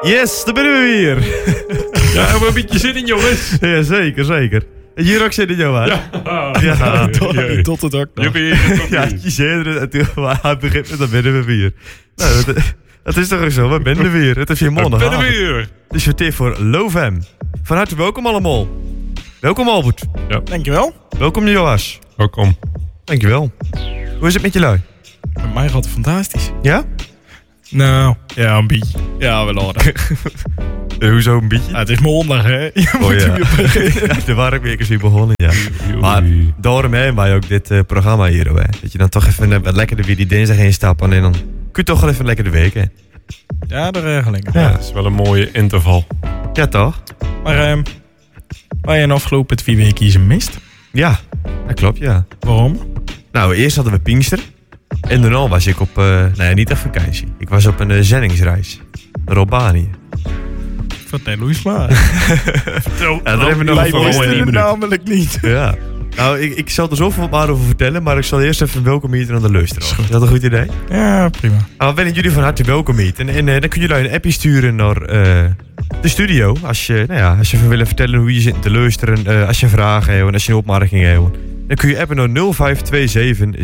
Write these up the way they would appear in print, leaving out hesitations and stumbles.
Yes, daar ben we weer. Ja, hebben we een beetje zin in, jongens. Ja, zeker. En hier ook zin in, Johan. Ja. Tot het ook nog. Ja, je zei het en toen hij begint met, dan ben we weer. Nou, dat is toch ook zo, we ben er weer. Het is weer maandag. Ben er weer. Dus je tijd voor LoFM. Van harte welkom allemaal. Welkom Albert. Ja. Dankjewel. Welkom Joas. Welkom. Dankjewel. Hoe is het met je lui? Met mij gaat het fantastisch. Ja? Nou, ja, een beetje. Ja, wel aardig. Hoezo een beetje? Ja, het is maandag, hè? Je moet ja. weer beginnen. Ja, de werkweek is weer begonnen, ja. Maar daarom hebben wij ook dit programma hier, hè. Dat je dan toch even wat lekkerder weer die dinsdag heen stappen en dan kun je toch wel even lekker de week, hè. Ja, de regeling. Ja, dat is wel een mooie interval. Ja, toch? Maar waar je de afgelopen 2 weken mist? Ja, dat klopt, ja. Waarom? Nou, eerst hadden we Pinkster. En daarna was ik op, niet op vakantie. Ik was op een zendingsreis. Naar Albanië. Vertel eens maar. Vertel. Ja, daar hebben we nog Wij een wisten het minuut. namelijk niet. Ja. Nou, ik zal er zoveel maar over vertellen, maar ik zal eerst even welkom heten aan de luisteraar. Is dat een goed idee? Ja, prima. Nou, ben ik jullie van harte welkom heten. En dan kunnen jullie een appje sturen naar de studio. Als je even willen vertellen hoe je zit te luisteren. Als je vragen hebt en als je een opmerking hebt. Dan kun je appen naar 0527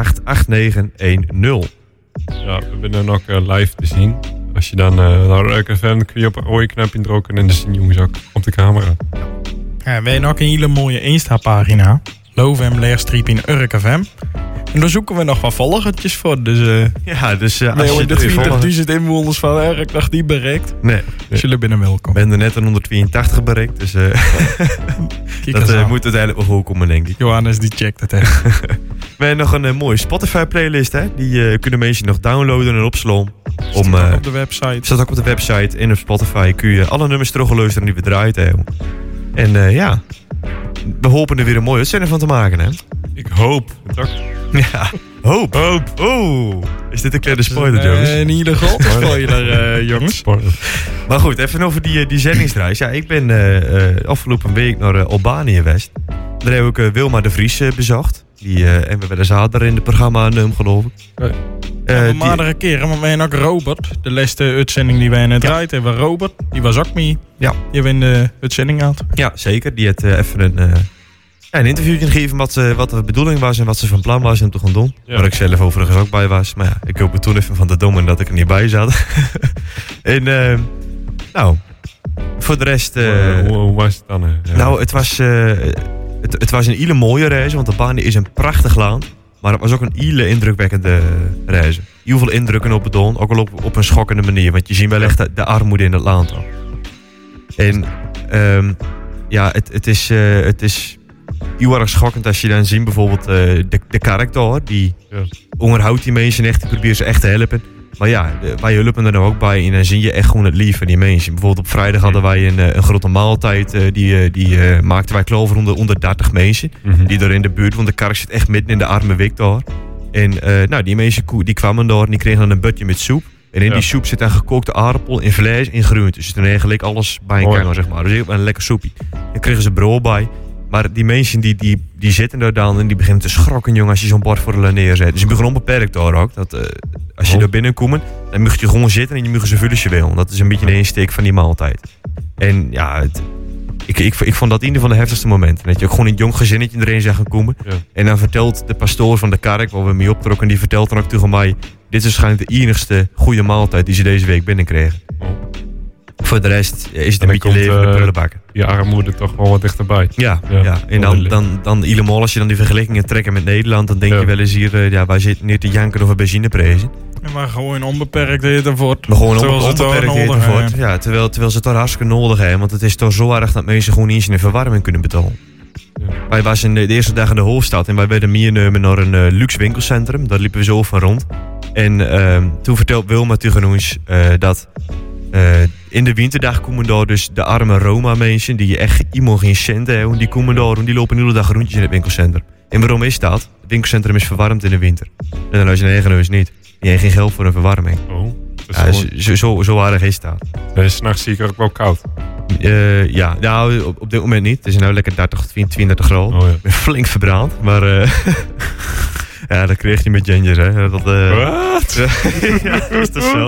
688910. Ja, we zijn ook live te zien. Als je dan naar RKFM kun je op een rode knopje drukken en dan zien jongens ook op de camera. Ja, wij hebben ook een hele mooie Insta-pagina. LoFM_UrkFM. En daar zoeken we nog wat volgertjes voor. Dus Ja, dus we als hebben je de 20.000 inwoners van Urk nog niet bereikt. Nee, Dus jullie binnen welkom. ik ben er net een 182 bereikt. Dus Kijk dat eens aan. moet uiteindelijk wel goed komen, denk ik. Johannes die checkt het, hè. We hebben nog een mooie Spotify-playlist, hè. Die kunnen mensen nog downloaden en opslaan. Op de website. Staat ook op de website en op Spotify kun je alle nummers terugluisteren die we draaien hebben. En we hopen er weer een mooie uitzending van te maken, hè. Ik hoop het ook. Ja, hoop. Oh, is dit een kleine spoiler, jongens? Een hele grote spoiler, jongens. Maar goed, even over die zendingsreis. Ja, ik ben afgelopen week naar Albanië geweest. Daar heb ik Wilma de Vries bezocht. Die hebben we wel eens hadden in het programma geloof ik. Meerdere keren, maar wij hebben ook Robert. De laatste uitzending die wij net draaid hebben. Robert, die was ook mee. Ja. Die hebben in de uitzending gehad. Ja, zeker. Die had even een interviewtje gegeven wat de bedoeling was en wat ze van plan was om te gaan doen. Ja. Waar ik zelf overigens ook bij was. Maar ja, ik hoop het toen even van de domme dat ik er niet bij zat. En voor de rest... hoe was het dan? Ja. Nou, het was een hele mooie reis, want Albanië is een prachtig land. Maar het was ook een hele indrukwekkende reis. Heel veel indrukken op het doen, ook al op een schokkende manier. Want je ziet wel echt de armoede in het land. Ook. En het is heel erg schokkend als je dan ziet bijvoorbeeld de kerk daar. Die onderhoudt die mensen echt, die probeert ze echt te helpen. Maar ja, wij helpen er nou ook bij en dan zie je echt gewoon het lief van die mensen. Bijvoorbeeld op vrijdag hadden wij een grote maaltijd. Die maakten wij klaar voor onder 30 mensen. Die daar in de buurt, want de kerk zit echt midden in de arme wijk daar. En die mensen die kwamen daar en die kregen dan een budje met soep. En in die soep zit een gekookte aardappel in vlees en groenten. Dus dan eigenlijk alles bij elkaar, zeg maar. Dus heel een lekker soepje. Dan kregen ze brood bij. Maar die mensen die zitten daar dan en die beginnen te schrokken, jongen, als je zo'n bord voor de neerzet. Dus je begon onbeperkt daar ook. Dat, als je daar binnenkomt, dan mag je gewoon zitten en je mag zoveel als je wil. Dat is een beetje de insteek van die maaltijd. En ja, ik vond dat een van de heftigste momenten. Dat je ook gewoon een jong gezinnetje erin zag gaan komen. Ja. En dan vertelt de pastoor van de kerk, waar we mee optrokken, die vertelt dan ook tegen mij: dit is waarschijnlijk de enigste goede maaltijd die ze deze week binnenkregen. Voor de rest is het een beetje leven met prullenbakken. Je armoede toch wel wat dichterbij. Ja. En dan helemaal als je dan die vergelijkingen trekken met Nederland, dan denk je wel eens hier, wij zitten niet te janken over benzineprijzen. Maar gewoon onbeperkt eten wordt. Maar gewoon onbeperkt eten wordt. Ja, terwijl ze het toch hartstikke nodig hebben. Want het is toch zo erg dat mensen gewoon eens in de verwarming kunnen betalen. Ja. Wij waren de eerste dag in de hoofdstad en wij werden meegenomen naar een luxe winkelcentrum. Daar liepen we zo van rond. En toen vertelt Wilma tegen ons dat in de winterdag komen daar dus de arme Roma-mensen die je echt iemand geen cent hebben. Die komen daar en die lopen de hele dag rondjes in het winkelcentrum. En waarom is dat? Het winkelcentrum is verwarmd in de winter. En dan als je eigen huis niet. Je hebt geen geld voor een verwarming. Zo aardig is dat. Het is 's nachts zeker ook wel koud. Nou, op dit moment niet. Het is nou lekker 30 tot 32 graden. Ik ben flink verbrand. Maar Ja, dat kreeg je met Ginger, hè. Dat, Wat? ja, is dat zo?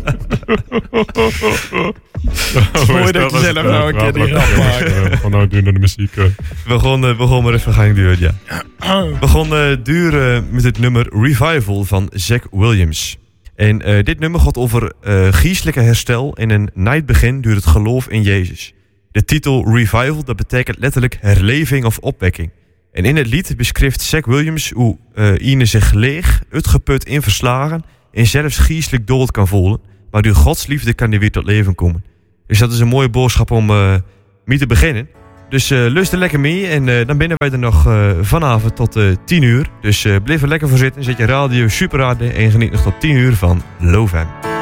Mooi dat je zelf nou een keer die grap maakt. Van nou doen naar de muziek. We begonnen maar even gang duur, ja. We begonnen duur met het nummer Revival van Zach Williams. En dit nummer gaat over geestelijke herstel en een nijdbegin door het geloof in Jezus. De titel Revival, dat betekent letterlijk herleving of opwekking. En in het lied beschrijft Zach Williams hoe Ine zich leeg, uitgeput en verslagen en zelfs geestelijk dood kan voelen. Maar door Gods liefde kan hij weer tot leven komen. Dus dat is een mooie boodschap om mee te beginnen. Dus luister lekker mee en dan binnen wij er nog vanavond tot 10 uur. Dus blijf er lekker voor zitten, zet je radio super hard en geniet nog tot 10 uur van Lowfam.